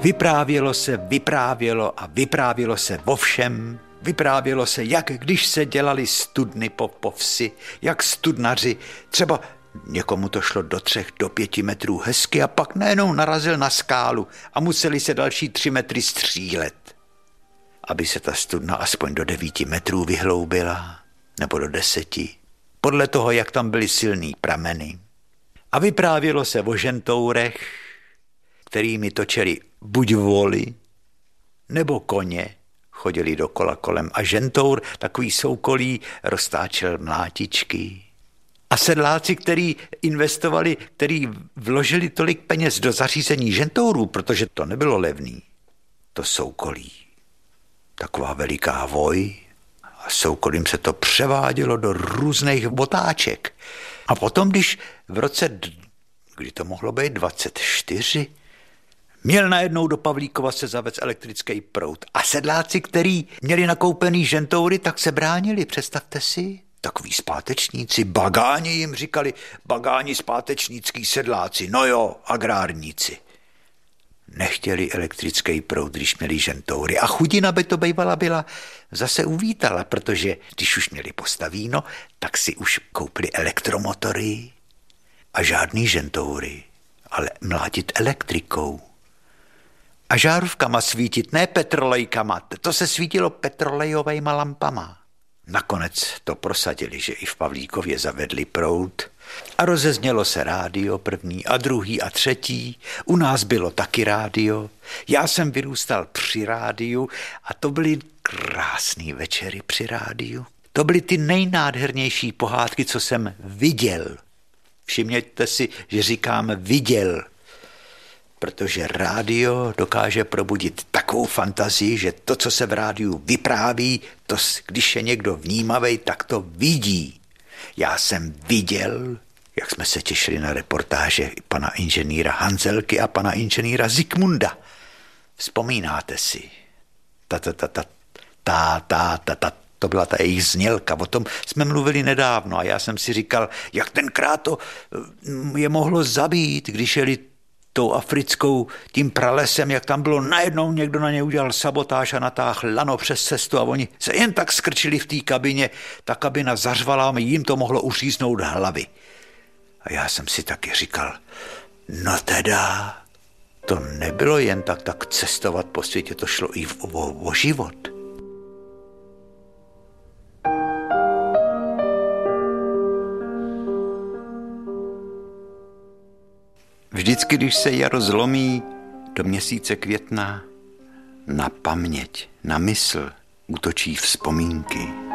vyprávělo a vyprávělo se o všem. Vyprávělo se, jak když se dělali studny po vsi, jak studnaři, třeba někomu to šlo do 3 do 5 metrů hezky a pak najednou narazil na skálu a museli se další 3 metry střílet, aby se ta studna aspoň do 9 metrů vyhloubila, nebo do 10, podle toho, jak tam byly silný prameny. A vyprávělo se o žentourech, kterými točili buď voly, nebo koně, chodili dokola kolem a žentour, takový soukolí, roztáčel mlátičky. A sedláci, kteří investovali, kteří vložili tolik peněz do zařízení žentourů, protože to nebylo levný, to soukolí. Taková veliká voj a soukolím se to převádělo do různých otáček. A potom, když v roce, kdy to mohlo být, 24, měl najednou do Pavlíkova se zavec elektrický proud. A sedláci, kteří měli nakoupený žentoury, tak se bránili, představte si. Takový zpátečníci, bagáni jim říkali, bagáni zpátečnický sedláci, no jo, agrárníci. Nechtěli elektrický proud, když měli žentoury. A chudina by to bývala byla zase uvítala, protože když už měli postavíno, tak si už koupili elektromotory a žádný žentoury, ale mlátit elektrikou. A žárovkama svítit, ne petrolejkama, to se svítilo petrolejovejma lampama. Nakonec to prosadili, že i v Pavlíkově zavedli proud a rozeznělo se rádio první a druhý a třetí. U nás bylo taky rádio. Já jsem vyrůstal při rádiu a to byly krásný večery při rádiu. To byly ty nejnádhernější pohádky, co jsem viděl. Všimněte si, že říkám viděl, protože rádio dokáže probudit takovou fantazii, že to, co se v rádiu vypráví, to, když je někdo vnímavý, tak to vidí. Já jsem viděl, jak jsme se těšili na reportáže pana inženýra Hanzelky a pana inženýra Zikmunda. Vzpomínáte si? To byla ta jejich znělka, o tom jsme mluvili nedávno a já jsem si říkal, jak tenkrát to je mohlo zabít, když jeli tou africkou, tím pralesem, jak tam bylo najednou, někdo na ně udělal sabotáž a natáhl lano přes cestu a oni se jen tak skrčili v té kabině, ta kabina zařvala a jim to mohlo uříznout hlavy. A já jsem si taky říkal, no teda, to nebylo jen tak cestovat po světě, to šlo i o život. Vždycky, když se jaro zlomí do měsíce května, na paměť, na mysl útočí vzpomínky.